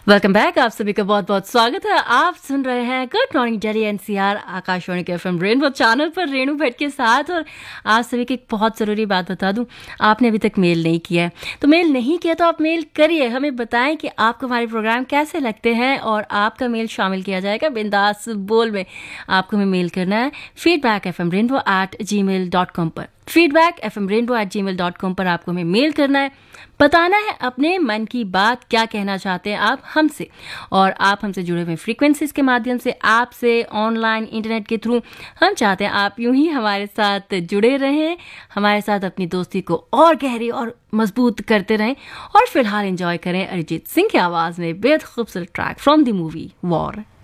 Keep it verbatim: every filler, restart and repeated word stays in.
Welcome back. आप सभी का बहुत बहुत स्वागत है। आप सुन रहे हैं good morning Delhi NCR Akashvani के एफएम रेनबो चैनल पर रेणु भट्ट के साथ। और आप सभी की एक बहुत ज़रूरी बात बता दूं, आपने अभी तक मेल नहीं किया है तो मेल नहीं किया तो आप मेल करिए। हमें बताएं कि आपको हमारे प्रोग्राम कैसे लगते हैं और आपका मेल शामिल किया जाएगा बिंदास बोल में। आपको हमें मेल करना है feedback F M rainbow eight जी मेल डॉट कॉम पर। Feedback F M rainbow eight जी मेल डॉट कॉम पर आपको हमें मेल करना है, बताना है अपने मन की बात, क्या कहना चाहते हैं आप हमसे। और आप हमसे जुड़े हुए फ्रीक्वेंसीज के माध्यम से, आपसे ऑनलाइन इंटरनेट के थ्रू हम चाहते हैं आप यूं ही हमारे साथ जुड़े रहें, हमारे साथ अपनी दोस्ती को और गहरी और मजबूत करते रहें। और फिलहाल एंजॉय करें अरिजीत सिंह की आवाज़ में बेहद खूबसूरत track from the movie war.